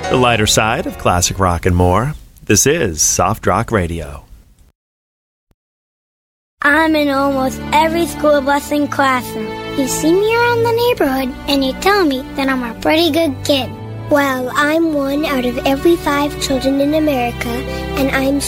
The lighter side of classic rock and more. This is Soft Rock Radio. I'm in almost every school bus and classroom. You see me around the neighborhood, and you tell me that I'm a pretty good kid. Well, I'm one out of every 5 children in America, and I'm